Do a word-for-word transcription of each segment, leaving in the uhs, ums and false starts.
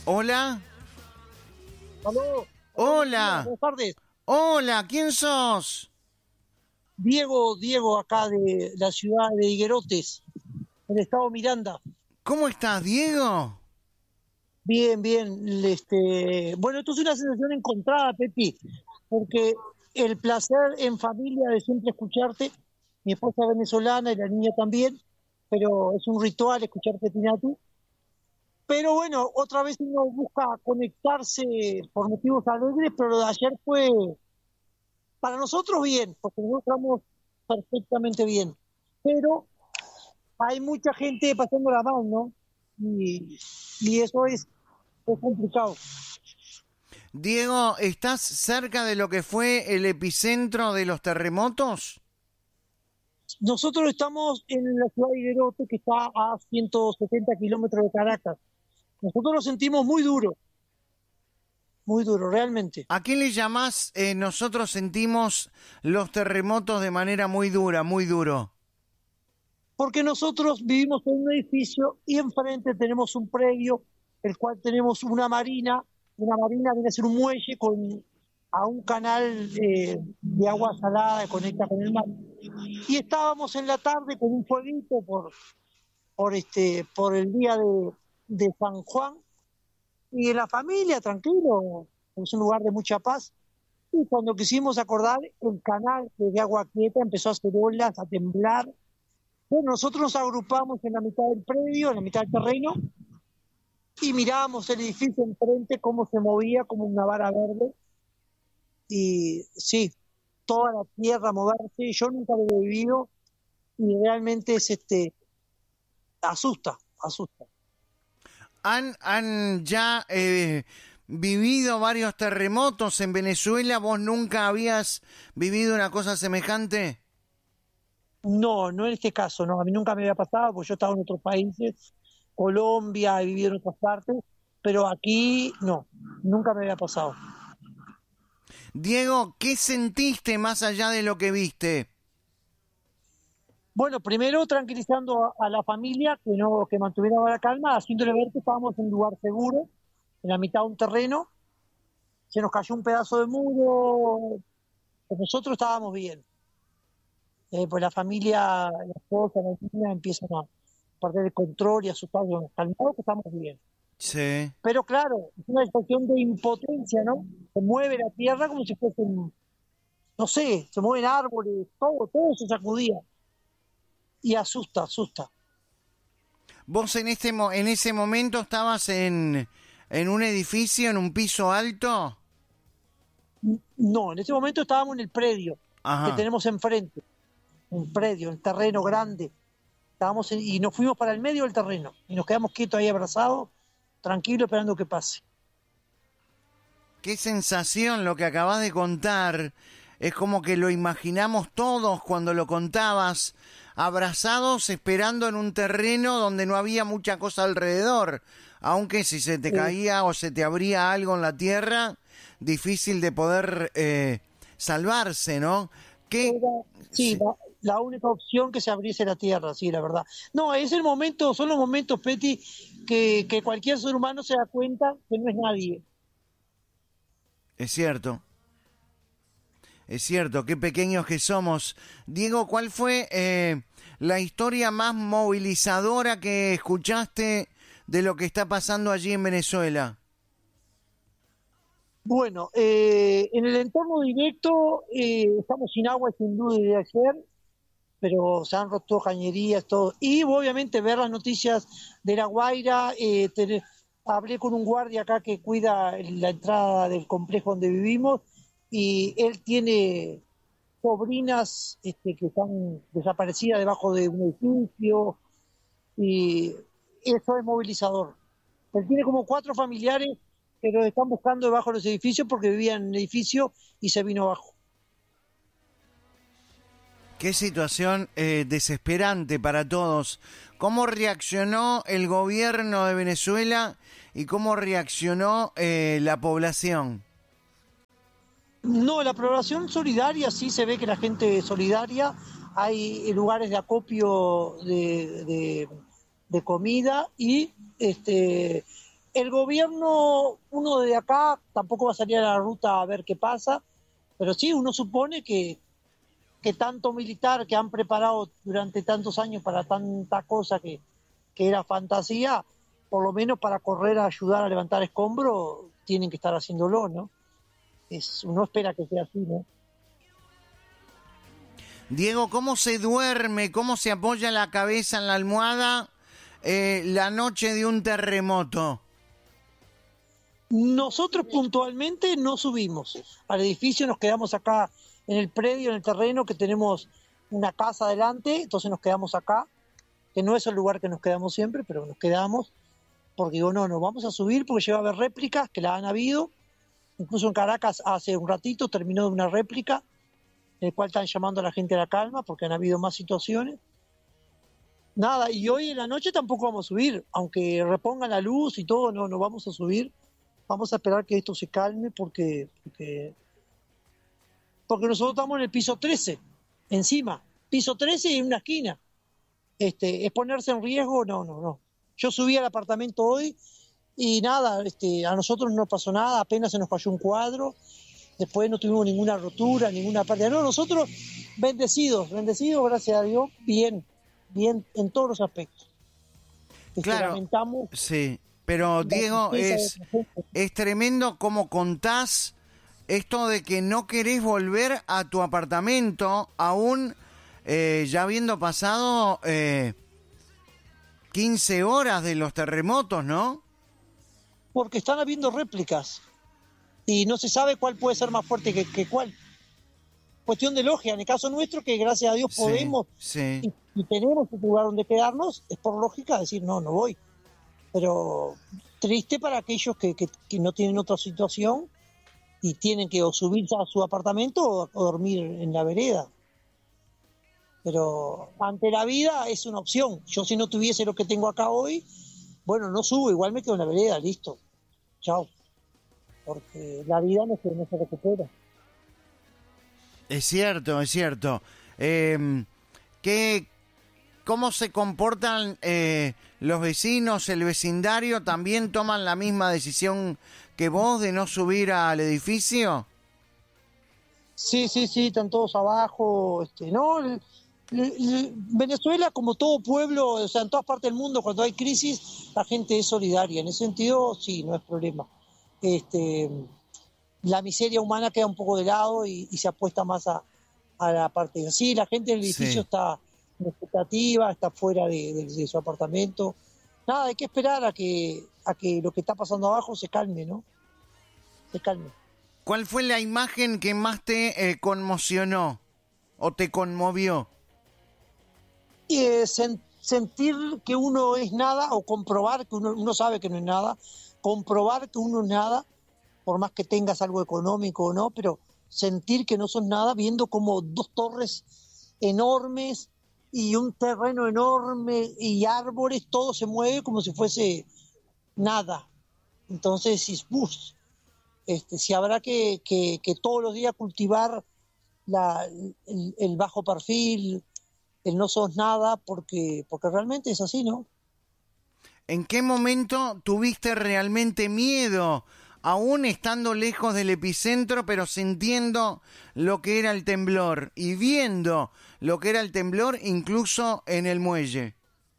Hola. Aló. Hola. Buenas tardes. Hola, ¿quién sos? Diego, Diego, acá de la ciudad de Higuerotes, el estado Miranda. ¿Cómo estás, Diego? Bien, bien. Este, bueno, esto es una sensación encontrada, Pepi, porque el placer en familia de siempre escucharte, mi esposa es venezolana y la niña también, pero es un ritual escucharte, Tinatu. Pero bueno, otra vez uno busca conectarse por motivos alegres, pero lo de ayer fue para nosotros bien, porque nosotros estamos perfectamente bien. Pero hay mucha gente pasándola mal, ¿no? Y, y eso es, es complicado. Diego, ¿estás cerca de lo que fue el epicentro de los terremotos? Nosotros estamos en la ciudad de Higuerote, que está a ciento setenta kilómetros de Caracas. Nosotros lo sentimos muy duro, muy duro, realmente. ¿A qué le llamás eh, nosotros sentimos los terremotos de manera muy dura, muy duro? Porque nosotros vivimos en un edificio y enfrente tenemos un predio, el cual tenemos una marina. Una marina viene a ser un muelle con a un canal de, de agua salada que conecta con el mar. Y estábamos en la tarde con un fueguito por, por, este, por el día de, de San Juan, y en la familia, tranquilo, es un lugar de mucha paz. Y cuando quisimos acordar, el canal de agua quieta empezó a hacer olas, a temblar. Bueno, nosotros nos agrupamos en la mitad del predio, en la mitad del terreno, y mirábamos el edificio enfrente, cómo se movía como una vara verde. Y sí, toda la tierra moverse, yo nunca lo he vivido, y realmente es este, asusta, asusta. ¿Han, han ya eh, vivido varios terremotos en Venezuela? ¿Vos nunca habías vivido una cosa semejante? No, no en este caso, no, a mí nunca me había pasado, porque yo estaba en otros países, Colombia, he vivido en otras partes, pero aquí no, nunca me había pasado. Diego, ¿qué sentiste más allá de lo que viste? Bueno, primero tranquilizando a, a la familia, que no, que mantuviera la calma, haciéndole ver que estábamos en un lugar seguro, en la mitad de un terreno. Se nos cayó un pedazo de muro, pero nosotros estábamos bien. Eh, pues la familia, la esposa, la niña empiezan a perder el control y asustarnos, calmados que estamos bien. Sí. Pero claro, es una situación de impotencia, ¿no? Se mueve la tierra como si fuese, un- no sé, se mueven árboles, todo, todo se sacudía. Y asusta, asusta. ¿Vos en este mo- en ese momento estabas en, en un edificio, en un piso alto? No, en ese momento estábamos en el predio que Ajá. tenemos enfrente, un predio, un terreno grande. Estábamos en- y nos fuimos para el medio del terreno y nos quedamos quietos ahí abrazados, tranquilos, esperando que pase. Qué sensación lo que acabas de contar. Es como que lo imaginamos todos cuando lo contabas, abrazados esperando en un terreno donde no había mucha cosa alrededor. Aunque si se te Eh, caía o se te abría algo en la tierra, difícil de poder eh, salvarse, ¿no? ¿Qué? Era, sí, Sí, la, la única opción que se abriese la tierra, sí, la verdad. No, es el momento, son los momentos, Peti, que, que cualquier ser humano se da cuenta que no es nadie. es cierto. Es cierto, qué pequeños que somos. Diego, ¿cuál fue eh, la historia más movilizadora que escuchaste de lo que está pasando allí en Venezuela? Bueno, eh, en el entorno directo eh, estamos sin agua sin luz desde ayer, pero se han roto cañerías, todo. Y obviamente ver las noticias de La Guaira, eh, tener- hablé con un guardia acá que cuida la entrada del complejo donde vivimos, y él tiene sobrinas este, que están desaparecidas debajo de un edificio, y eso es movilizador. Él tiene como cuatro familiares que los están buscando debajo de los edificios porque vivían en el edificio y se vino abajo. Qué situación eh, desesperante para todos. ¿Cómo reaccionó el gobierno de Venezuela y cómo reaccionó eh, la población? No, la población solidaria, sí se ve que la gente es solidaria. Hay lugares de acopio de, de, de comida y este el gobierno, uno de acá tampoco va a salir a la ruta a ver qué pasa, pero sí, uno supone que, que tanto militar que han preparado durante tantos años para tanta cosa que, que era fantasía, por lo menos para correr a ayudar a levantar escombros, tienen que estar haciéndolo, ¿no? Es, uno espera que sea así, ¿no? Diego, ¿cómo se duerme, cómo se apoya la cabeza en la almohada eh, la noche de un terremoto? Nosotros puntualmente no subimos al edificio, nos quedamos acá en el predio, en el terreno, que tenemos una casa adelante, entonces nos quedamos acá, que no es el lugar que nos quedamos siempre, pero nos quedamos, porque digo, no, nos vamos a subir porque lleva a haber réplicas, que la han habido, incluso en Caracas hace un ratito terminó de una réplica, en el cual están llamando a la gente a la calma, porque han habido más situaciones. Nada, y hoy en la noche tampoco vamos a subir, aunque repongan la luz y todo, no, no vamos a subir. Vamos a esperar que esto se calme porque, porque, porque nosotros estamos en el piso trece, encima, piso trece y en una esquina. Este, ¿es ponerse en riesgo? No, no, no. Yo subí al apartamento hoy y nada, este, a nosotros no pasó nada, apenas se nos cayó un cuadro, después no tuvimos ninguna rotura, ninguna pérdida. No, nosotros bendecidos, bendecidos, gracias a Dios, bien, bien en todos los aspectos. Este, claro, lamentamos, sí, pero Diego, es, es tremendo cómo contás esto de que no querés volver a tu apartamento aún eh, ya habiendo pasado eh, quince horas de los terremotos, ¿no? Porque están habiendo réplicas y no se sabe cuál puede ser más fuerte que, que cuál. Cuestión de lógica, en el caso nuestro, que gracias a Dios podemos sí, sí. Y, y tenemos un lugar donde quedarnos, es por lógica decir, no, no voy. Pero triste para aquellos que, que, que no tienen otra situación y tienen que o subirse a su apartamento o, o dormir en la vereda. Pero ante la vida es una opción. Yo si no tuviese lo que tengo acá hoy, bueno, no subo, igual me quedo en la vereda, listo. Chao. Porque la vida no se, no se recupera. Es cierto, es cierto. Eh, ¿qué, ¿Cómo se comportan eh, los vecinos, el vecindario? ¿También toman la misma decisión que vos de no subir al edificio? Sí, sí, sí, están todos abajo. Este, no, el, el, el, Venezuela, como todo pueblo, o sea, en todas partes del mundo, cuando hay crisis, la gente es solidaria. En ese sentido, sí, no es problema. Este, la miseria humana queda un poco de lado y, y se apuesta más a, a la parte. Sí, la gente del edificio sí. Está en expectativa, está fuera de, de, de su apartamento. Nada, hay que esperar a que, a que lo que está pasando abajo se calme, ¿no? Se calme. ¿Cuál fue la imagen que más te eh, conmocionó o te conmovió? Y, eh, sen, sentir que uno es nada o comprobar que uno, uno sabe que no es nada, comprobar que uno es nada, por más que tengas algo económico o no, pero sentir que no sos nada, viendo como dos torres enormes y un terreno enorme y árboles, todo se mueve como si fuese nada. Entonces decís, bus, este, si habrá que, que, que todos los días cultivar la, el, el bajo perfil, el no sos nada, porque, porque realmente es así, ¿no? ¿En qué momento tuviste realmente miedo, aún estando lejos del epicentro, pero sintiendo lo que era el temblor y viendo lo que era el temblor incluso en el muelle?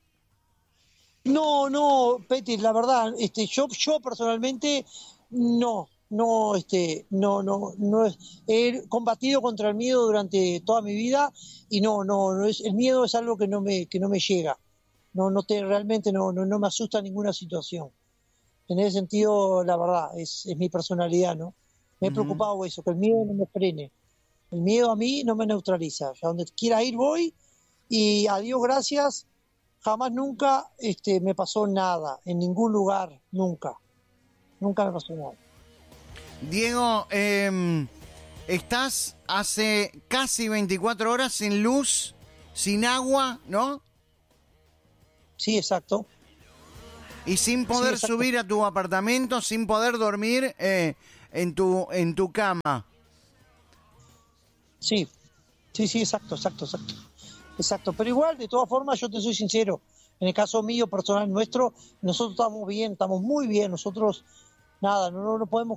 No, no, Peti, la verdad, este, yo, yo personalmente no, no, este, no, no, no es, he combatido contra el miedo durante toda mi vida y no, no, no es, el miedo es algo que no me, que no me llega, no, no te, realmente no, no, no me asusta ninguna situación. En ese sentido, la verdad, es, es mi personalidad, ¿no? Me he uh-huh. preocupado eso, que el miedo no me frene. El miedo a mí no me neutraliza. A donde quiera ir voy y a Dios gracias, jamás nunca este, me pasó nada, en ningún lugar, nunca. Nunca me pasó nada. Diego, eh, estás hace casi veinticuatro horas sin luz, sin agua, ¿no? Sí, exacto. Y sin poder sí, subir a tu apartamento, sin poder dormir eh, en tu en tu cama. Sí, sí, sí, exacto, exacto, exacto. Exacto, pero igual, de todas formas, yo te soy sincero, En el caso mío, personal nuestro, nosotros estamos bien, estamos muy bien. Nosotros, nada, no, no, no podemos